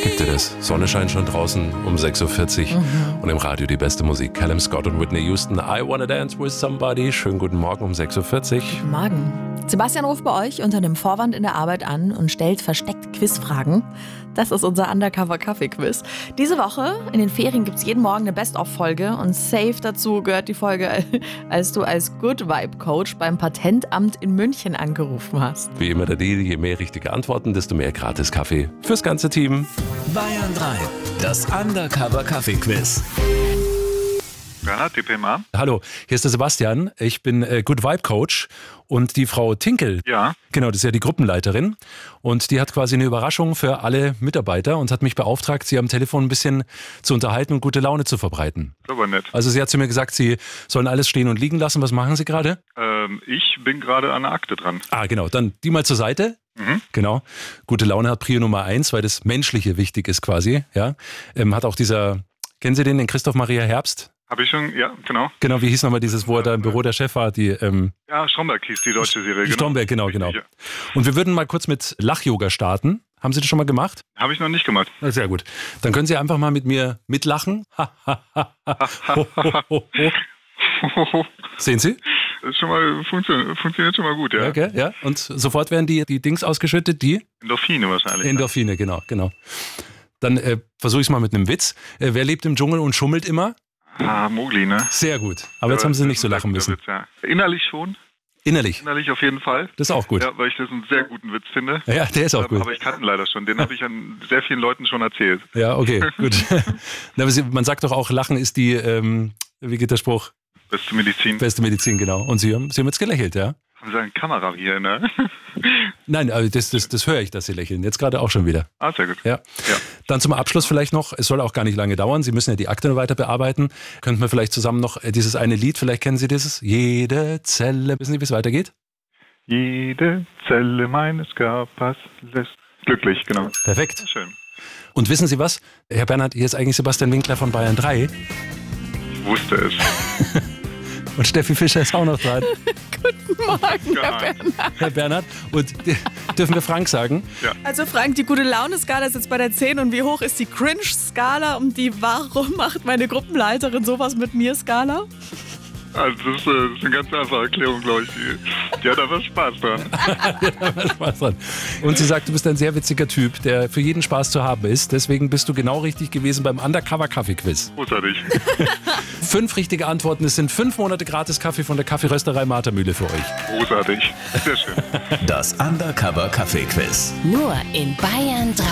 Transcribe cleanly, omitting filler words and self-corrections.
Gibt ihr das? Sonne scheint schon draußen um 6.40 Uhr und im Radio die beste Musik. Callum Scott und Whitney Houston. I Wanna Dance With Somebody. Schönen guten Morgen um 6.40 Uhr. Guten Morgen. Sebastian ruft bei euch unter dem Vorwand in der Arbeit an und stellt versteckt Quizfragen. Das ist unser Undercover-Kaffee-Quiz. Diese Woche, in den Ferien, gibt es jeden Morgen eine Best-of-Folge und safe dazu gehört die Folge, als du als Good-Vibe-Coach beim Patentamt in München angerufen hast. Wie immer der Deal, je mehr richtige Antworten, desto mehr Gratis-Kaffee fürs ganze Team. Bayern 3, das Undercover-Kaffee-Quiz. Bernhard, DPMA. Hallo, hier ist der Sebastian. Ich bin Good Vibe Coach und die Frau Tinkel, Ja. genau, das ist ja die Gruppenleiterin und die hat quasi eine Überraschung für alle Mitarbeiter und hat mich beauftragt, sie am Telefon ein bisschen zu unterhalten und gute Laune zu verbreiten. Aber nett. Also sie hat zu mir gesagt, sie sollen alles stehen und liegen lassen. Was machen Sie gerade? Ich bin gerade an der Akte dran. Ah, genau, dann die mal zur Seite. Genau. Gute Laune hat Prio Nummer 1, weil das Menschliche wichtig ist quasi. Ja. Hat auch dieser, kennen Sie den Christoph Maria Herbst? Habe ich schon, ja, genau. Genau, wie hieß nochmal dieses, wo er da im Büro der Chef war? Ja, Stromberg hieß die deutsche Serie. Genau. Stromberg, genau. Ja. Und wir würden mal kurz mit Lach-Yoga starten. Haben Sie das schon mal gemacht? Habe ich noch nicht gemacht. Na, sehr gut. Dann können Sie einfach mal mit mir mitlachen. Sehen Sie? Das ist schon mal, funktioniert schon mal gut, ja. Okay, ja. Und sofort werden die Dings ausgeschüttet, die? Endorphine wahrscheinlich. Endorphine, genau. Dann versuche ich es mal mit einem Witz. Wer lebt im Dschungel und schummelt immer? Mowgli, ne? Sehr gut. Aber jetzt haben Sie nicht so lachen müssen. Witz, ja. Innerlich schon. Innerlich. Innerlich auf jeden Fall. Das ist auch gut. Ja, weil ich das einen sehr guten Witz finde. Ja, der ist auch gut. Aber ich kannte ihn leider schon. Den habe ich an sehr vielen Leuten schon erzählt. Ja, okay, gut. Na, aber man sagt doch auch, Lachen ist die, wie geht der Spruch? Beste Medizin. Beste Medizin, genau. Und Sie haben jetzt gelächelt, ja? Haben Sie eine Kamera hier, ne? Nein, aber das höre ich, dass Sie lächeln. Jetzt gerade auch schon wieder. Ah, sehr gut. Ja. Dann zum Abschluss vielleicht noch, es soll auch gar nicht lange dauern, Sie müssen ja die Akte weiter bearbeiten. Könnten wir vielleicht zusammen noch dieses eine Lied, vielleicht kennen Sie dieses? Jede Zelle, wissen Sie, wie es weitergeht? Jede Zelle meines Körpers lässt glücklich, genau. Perfekt. Schön. Und wissen Sie was? Herr Bernhard, hier ist eigentlich Sebastian Winkler von Bayern 3 Ich wusste es. und Steffi Fischer ist auch noch dran. Guten Morgen, Herr Bernhard. Herr Bernhard, und dürfen wir Frank sagen? Also Frank, die Gute-Laune-Skala ist jetzt bei der 10 und wie hoch ist die Cringe-Skala und die Warum macht meine Gruppenleiterin sowas mit mir Skala? Also das ist eine ganz einfache Erklärung, glaube ich. Die hat aber Spaß dran. Spaß dran. Und sie sagt, du bist ein sehr witziger Typ, der für jeden Spaß zu haben ist. Deswegen bist du genau richtig gewesen beim Undercover-Kaffee-Quiz. Großartig. 5 richtige Antworten. Es sind 5 Monate gratis Kaffee von der Kaffeerösterei Martermühle für euch. Großartig. Sehr schön. Das Undercover-Kaffee-Quiz. Nur in Bayern 3.